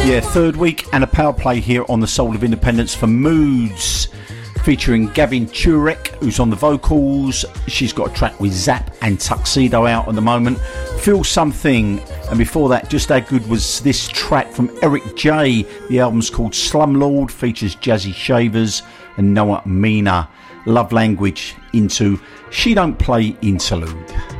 Yeah, third week and a power play here on the Soul of Independence for Moods, featuring Gavin Turek, who's on the vocals. She's got a track with Zap and Tuxedo out at the moment. Feel Something. And before that, just how good was this track from Eric J. The album's called Slumlord, features Jazzy Shavers and Noah Mina. Love Language into She Don't Play Interlude.